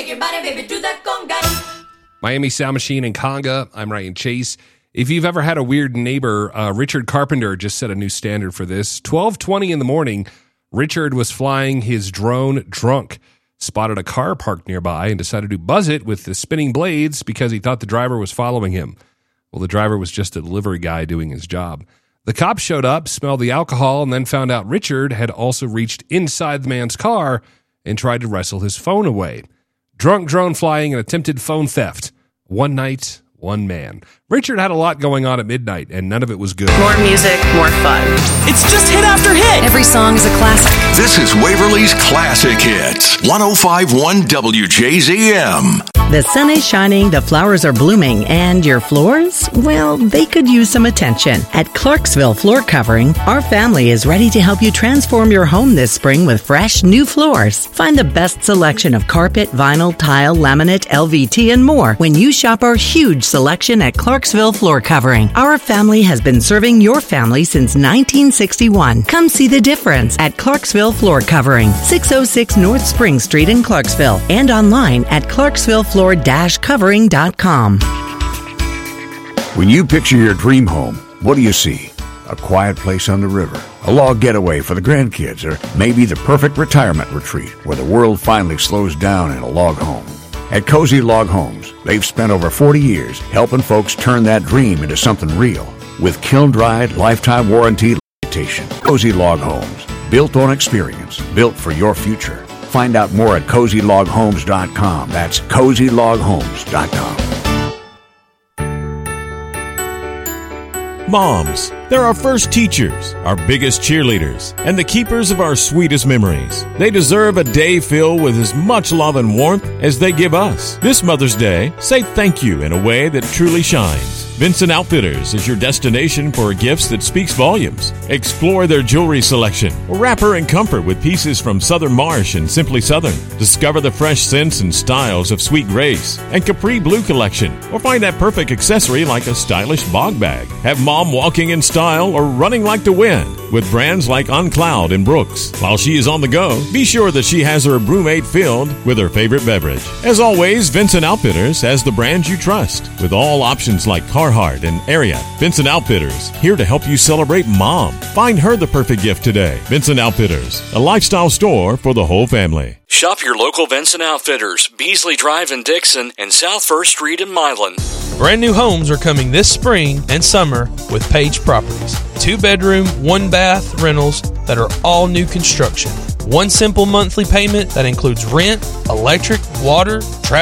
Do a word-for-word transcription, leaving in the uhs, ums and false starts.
Shake your body, baby, do that conga. Miami Sound Machine and Conga. I'm Ryan Chase. If you've ever had a weird neighbor, uh, Richard Carpenter just set a new standard for this. twelve twenty in the morning, Richard was flying his drone drunk, spotted a car parked nearby, and decided to buzz it with the spinning blades because he thought the driver was following him. Well, the driver was just a delivery guy doing his job. The cops showed up, smelled the alcohol, and then found out Richard had also reached inside the man's car and tried to wrestle his phone away. Drunk drone flying and attempted phone theft. One night, one man. Richard had a lot going on at midnight, and none of it was good. More music, more fun. It's just hit after hit. Every song is a classic. This is Waverly's Classic Hits. one oh five point one W J Z M. The sun is shining, the flowers are blooming, and your floors? Well, they could use some attention. At Clarksville Floor Covering, our family is ready to help you transform your home this spring with fresh, new floors. Find the best selection of carpet, vinyl, tile, laminate, L V T, and more when you shop our huge selection at Clarksville Floor Covering. Our family has been serving your family since nineteen sixty-one. Come see the difference at Clarksville Floor Covering, six oh six North Spring Street in Clarksville, and online at clarksville floor dash covering dot com. When you picture your dream home, what do you see? A quiet place on the river, a log getaway for the grandkids, or maybe the perfect retirement retreat where the world finally slows down in a log home. At Cozy Log Homes, they've spent over forty years helping folks turn that dream into something real with kiln-dried, lifetime warranty limitation. Cozy Log Homes, built on experience, built for your future. Find out more at cozy log homes dot com. That's cozy log homes dot com. Moms, they're our first teachers, our biggest cheerleaders, and the keepers of our sweetest memories. They deserve a day filled with as much love and warmth as they give us. This Mother's Day, say thank you in a way that truly shines. Vincent Outfitters is your destination for gifts that speaks volumes. Explore their jewelry selection or wrap her in comfort with pieces from Southern Marsh and Simply Southern. Discover the fresh scents and styles of Sweet Grace and Capri Blue collection, or find that perfect accessory like a stylish bog bag. Have mom walking in style or running like the wind with brands like OnCloud and Brooks. While she is on the go, be sure that she has her brewmate filled with her favorite beverage. As always, Vincent Outfitters has the brands you trust with all options like Carhartt and Ariat. Vincent Outfitters, here to help you celebrate mom. Find her the perfect gift today. Vincent Outfitters, a lifestyle store for the whole family. Shop your local Vincent Outfitters, Beasley Drive in Dixon and South First Street in Milan. Brand new homes are coming this spring and summer with Page Properties. Two bedroom, one bath rentals that are all new construction. One simple monthly payment that includes rent, electric, water, trash,